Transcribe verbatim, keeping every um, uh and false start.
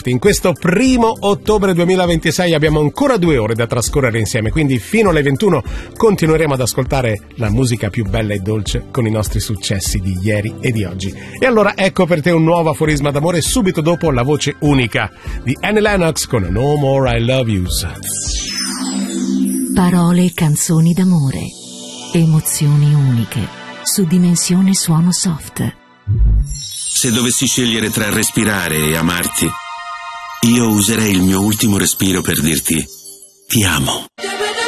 Soft. In questo primo ottobre duemilaventisei abbiamo ancora due ore da trascorrere insieme, quindi fino alle ventuno continueremo ad ascoltare la musica più bella e dolce con i nostri successi di ieri e di oggi. E allora ecco per te un nuovo aforisma d'amore subito dopo la voce unica di Annie Lennox con No More I Love Yous. Parole e canzoni d'amore, emozioni uniche su Dimensione Suono Soft. Se dovessi scegliere tra respirare e amarti, io userei il mio ultimo respiro per dirti ti amo.